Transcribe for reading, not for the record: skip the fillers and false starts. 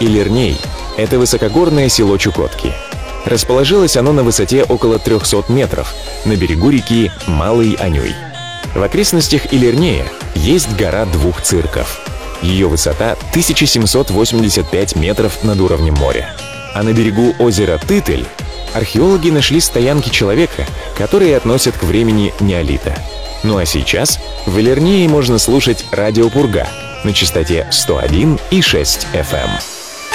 Илирней — это высокогорное село Чукотки. Расположилось оно на высоте около 300 метров, на берегу реки Малый Анюй. В окрестностях Илирнея есть гора двух цирков. Ее высота 1785 метров над уровнем моря. А на берегу озера Тытыль археологи нашли стоянки человека, которые относят к времени неолита. Ну а сейчас в Илирнее можно слушать радио Пурга на частоте 101,6 FM.